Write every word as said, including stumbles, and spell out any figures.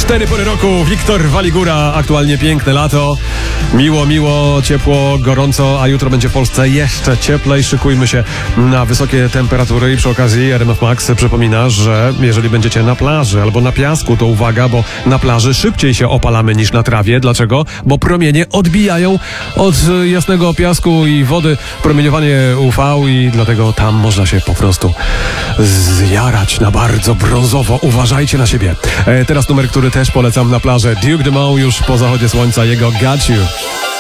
Cztery pory roku, Wiktor Waligura, aktualnie piękne lato. Miło, miło, ciepło, gorąco, a jutro będzie w Polsce jeszcze cieplej. Szykujmy się na wysokie temperatury i przy okazji R M F Max przypomina, że jeżeli będziecie na plaży albo na piasku, to uwaga, bo na plaży szybciej się opalamy niż na trawie. Dlaczego? Bo promienie odbijają od jasnego piasku i wody promieniowanie U V i dlatego tam można się po prostu zjarać na bardzo brązowo. Uważajcie na siebie. E, teraz numer, który też polecam na plażę. Duke Dumont już po zachodzie słońca, jego Got You.